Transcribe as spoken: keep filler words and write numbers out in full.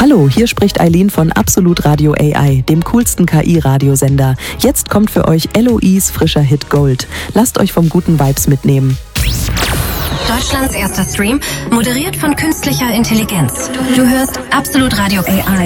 Hallo, hier spricht Eileen von Absolut Radio A I, dem coolsten K I-Radiosender. Jetzt kommt für euch L O Is frischer Hit Gold. Lasst euch vom guten Vibes mitnehmen. Deutschlands erster Stream, moderiert von künstlicher Intelligenz. Du hörst Absolut Radio A I.